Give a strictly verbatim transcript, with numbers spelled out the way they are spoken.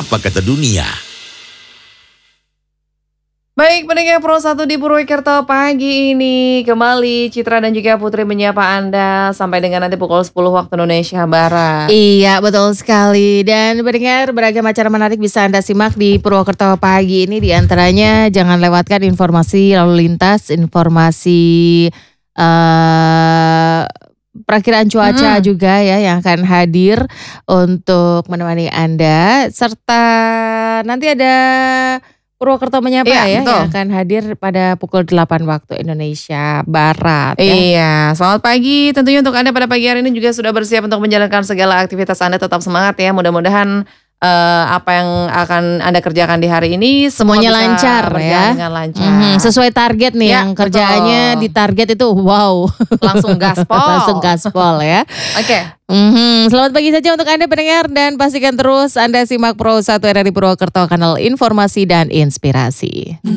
apa kata dunia. Baik, pendengar Pro satu di Purwokerto pagi ini kembali Citra dan juga Putri menyapa Anda sampai dengan nanti pukul sepuluh waktu Indonesia Barat. Iya, betul sekali. Dan pendengar, beragam acara menarik bisa Anda simak di Purwokerto pagi ini. Di antaranya jangan lewatkan informasi lalu lintas, informasi uh, perakiraan cuaca hmm. juga ya yang akan hadir untuk menemani Anda, serta nanti ada Purwokerto Menyapa iya, ya betul. yang akan hadir pada pukul delapan waktu Indonesia Barat ya. Iya, selamat pagi. Tentunya untuk Anda pada pagi hari ini juga sudah bersiap untuk menjalankan segala aktivitas Anda. Tetap semangat ya, mudah-mudahan uh, apa yang akan Anda kerjakan di hari ini semuanya lancar ya, dengan lancar. Mm-hmm, sesuai target nih ya, yang kerjaannya betul. Di target itu wow, langsung gaspol, langsung gaspol ya. Oke. Okay. Mm-hmm. Selamat pagi saja untuk Anda pendengar dan pastikan terus Anda simak Pro satu R R I Purwokerto, kanal informasi dan inspirasi.